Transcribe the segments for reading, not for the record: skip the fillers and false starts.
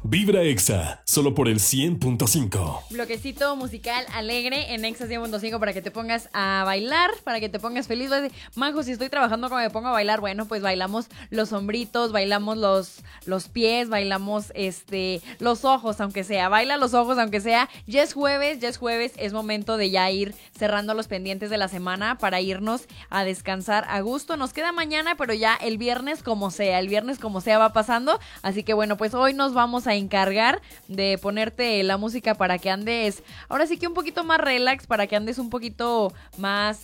Vibra Exa, solo por el 100.5. Bloquecito musical alegre en Exa 100.5 para que te pongas a bailar, para que te pongas feliz. Vas a decir, Majo, si estoy trabajando, ¿cómo me pongo a bailar? Bueno, pues bailamos los hombritos, bailamos los pies, bailamos los ojos, aunque sea. Baila los ojos, aunque sea. Ya es jueves, es momento de ya ir cerrando los pendientes de la semana para irnos a descansar a gusto. Nos queda mañana, pero ya el viernes como sea va pasando. Así que bueno, pues hoy nos vamos a encargar de ponerte la música para que andes, ahora sí que un poquito más relax, para que andes un poquito más,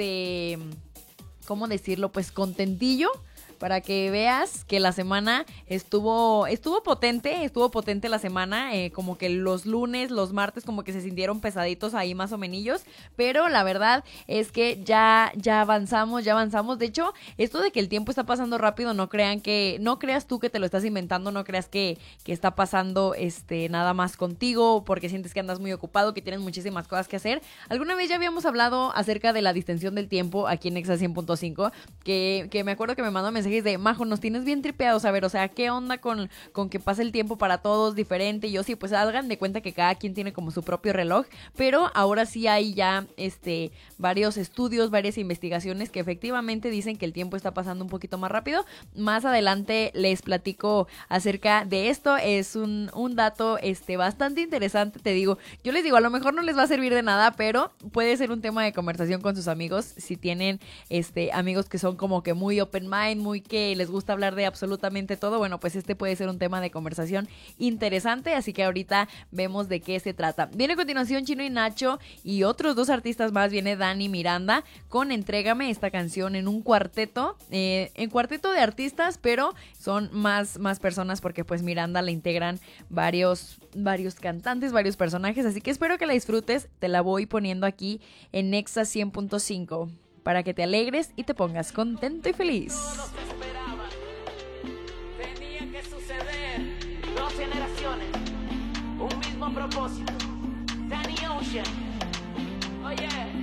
¿cómo decirlo? Pues contentillo, para que veas que la semana estuvo potente la semana, como que los lunes, los martes como que se sintieron pesaditos ahí más o menillos, pero la verdad es que ya avanzamos, de hecho, esto de que el tiempo está pasando rápido, no creas tú que te lo estás inventando, no creas que está pasando nada más contigo, porque sientes que andas muy ocupado, que tienes muchísimas cosas que hacer. Alguna vez ya habíamos hablado acerca de la distensión del tiempo aquí en Exa 100.5, que me acuerdo que me mandó mensajes de Majo, nos tienes bien tripeados, a ver, o sea, ¿qué onda con que pasa el tiempo para todos diferente? Y yo sí, pues hagan de cuenta que cada quien tiene como su propio reloj, pero ahora sí hay ya varios estudios, varias investigaciones que efectivamente dicen que el tiempo está pasando un poquito más rápido. Más adelante les platico acerca de esto, es un dato bastante interesante, te digo. Yo les digo, a lo mejor no les va a servir de nada, pero puede ser un tema de conversación con sus amigos, si tienen amigos que son como que muy open mind, muy que les gusta hablar de absolutamente todo. Bueno, pues puede ser un tema de conversación interesante, así que ahorita vemos de qué se trata. Viene a continuación Chino y Nacho y otros dos artistas más, viene Dani Miranda con Entrégame, esta canción en un cuarteto, en cuarteto de artistas, pero son más personas porque pues Miranda la integran varios cantantes, varios personajes, así que espero que la disfrutes, te la voy poniendo aquí en Exa 100.5 para que te alegres y te pongas contento y feliz. Todos esperaban, tenía que suceder, 2 generaciones, un mismo propósito. Danny Ocean, oye.